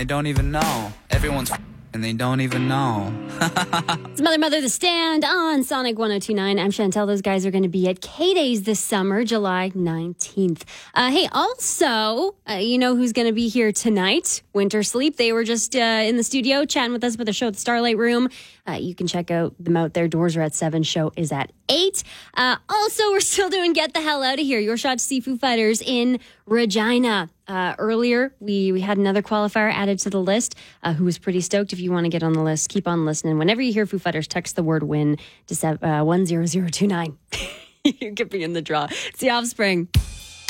They don't even know. Everyone's and they don't even know. It's Mother, The Stand on Sonic 102.9. I'm Chantel. Those guys are going to be at K-Days this summer, July 19th. Hey, also, you know who's going to be here tonight? Winter Sleep. They were just in the studio chatting with us about their show at the Starlight Room. You can check them out. Their doors are at 7. Show is at 8. Also, we're still doing Get the Hell Out of Here. Your shot to see Foo Fighters in Regina. Earlier, we had another qualifier added to the list who was pretty stoked. If you want to get on the list, keep on listening. Whenever you hear Foo Fighters, text the word WIN to 10029. You could be in the draw. It's The Offspring.